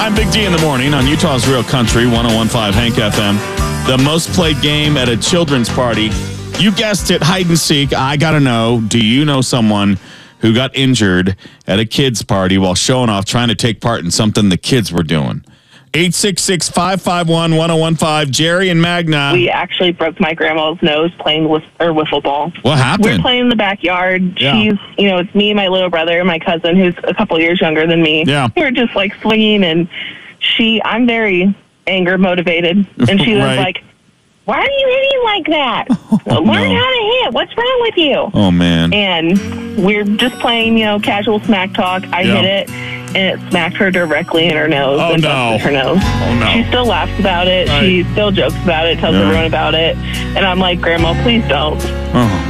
I'm Big D in the morning on Utah's Real Country, 101.5 Hank FM. The most played game at a children's party. You guessed it, hide and seek. I got to know, do you know someone who got injured at a kid's party while showing off, trying to take part in something the kids were doing? 866-551-1015. Jerry and Magna. We actually broke my grandma's nose playing wiffle ball. What happened? We're playing in the backyard. Yeah. It's me, my little brother, and my cousin, who's a couple years younger than me. Yeah. We're just like swinging, and I'm very anger motivated, and she was Right. like, "Why are you hitting like that? Learn how to hit. What's wrong with you?" Oh, man. And we're just playing, casual smack talk. I hit it, and it smacked her directly in her nose and busted her nose. Oh, no. She still laughs about it. Right. She still jokes about it, tells everyone about it. And I'm like, Grandma, please don't. Oh,